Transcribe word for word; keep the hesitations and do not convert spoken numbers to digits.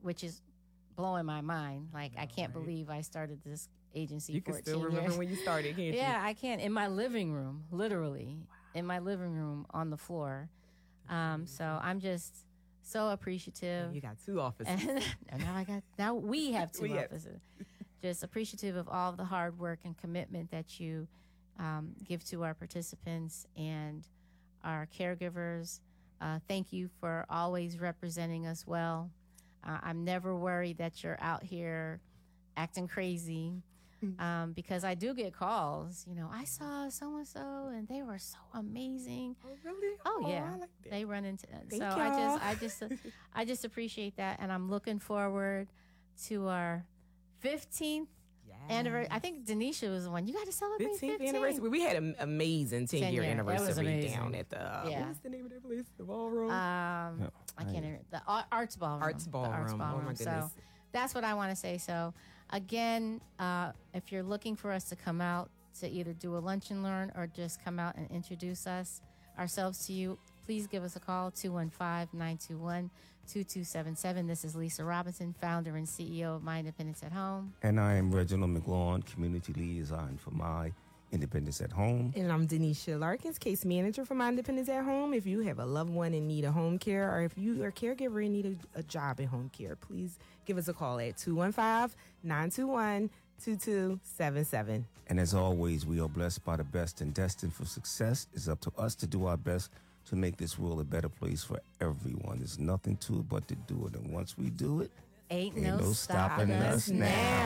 which is blowing my mind. Like, I can't right. believe I started this agency you can fourteen still remember years. when you started, can't you? Yeah, I can. In my living room, literally. Wow. In my living room on the floor. Um, so I'm just so appreciative. You got two offices. And now I got, now we have two we offices. Have. Just appreciative of all of the hard work and commitment that you um, give to our participants and our caregivers. Uh, thank you for always representing us well. Uh, I'm never worried that you're out here acting crazy. Um, because I do get calls, you know, I saw so-and-so and they were so amazing. Oh, really? Oh, oh yeah. I like that. They run into, Thank so y'all. I just, I just, uh, I just appreciate that. And I'm looking forward to our fifteenth yes. anniversary. I think Denisha was the one. You got to celebrate fifteenth. fifteenth anniversary. We had an amazing ten year anniversary down at the, uh, yeah. what's the name of that place? The ballroom? Um, no, I can't remember. The Arts Ballroom. Arts Ballroom. Arts Ballroom. Oh, my goodness. So that's what I want to say. So, again, uh, if you're looking for us to come out to either do a lunch and learn or just come out and introduce us ourselves to you, please give us a call, two one five, nine two one, two two seven seven. This is Lisa Robinson, founder and C E O of My Independence at Home. And I am Reginald McLaughlin, community liaison for My Independence at Home. And I'm Denisha Larkins, case manager for My Independence at Home. If you have a loved one in need of home care, or if you are a caregiver and need a, a job in home care, please give us a call at two one five, nine two one, two two seven seven. And as always, we are blessed by the best and destined for success. It's up to us to do our best to make this world a better place for everyone. There's nothing to it but to do it. And once we do it, ain't, ain't no, no stopping, stopping us now. now.